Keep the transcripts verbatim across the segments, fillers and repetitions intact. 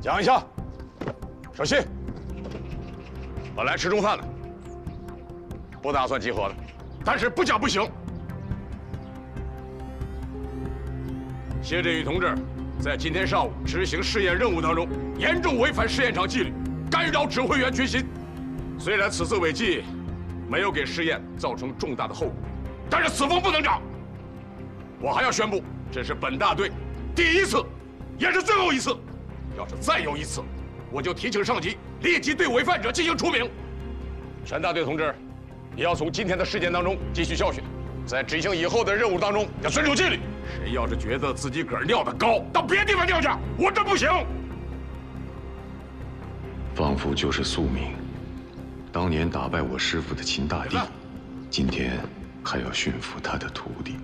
讲一下。首席，本来吃中饭的，不打算集合的，但是不讲不行。谢振宇同志在今天上午执行试验任务当中，严重违反试验场纪律，干扰指挥员军心。虽然此次违纪没有给试验造成重大的后果，但是此风不能长。我还要宣布，这是本大队第一次，也是最后一次。要是再有一次，我就提请上级立即对违犯者进行除名。全大队同志，也要从今天的事件当中汲取教训，在执行以后的任务当中要遵守纪律。谁要是觉得自己个儿尿得高，到别的地方尿去，我这不行。 仿佛就是宿命。当年打败我师父的秦大帝，今天还要驯服他的徒弟。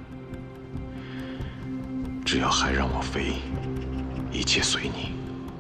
只要还让我飞，一切随你。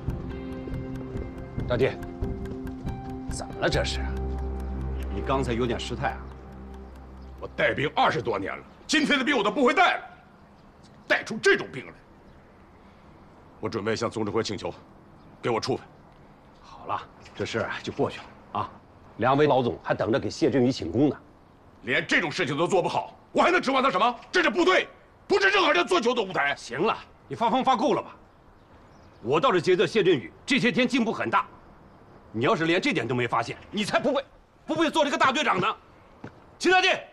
大弟，怎么了这是？你刚才有点失态啊！ 我带兵二十多年了，今天的兵我都不会带了，带出这种兵来。我准备向总指挥请求，给我处分。 好了，这事就过去了啊！两位老总还等着给谢振宇请功呢。 连这种事情都做不好，我还能指望他什么？这是部队，不是任何人做球的舞台。 行了，你发疯发够了吧？我倒是觉得谢振宇这些天进步很大。你要是连这点都没发现，你才不会不会做这个大队长呢。秦大弟。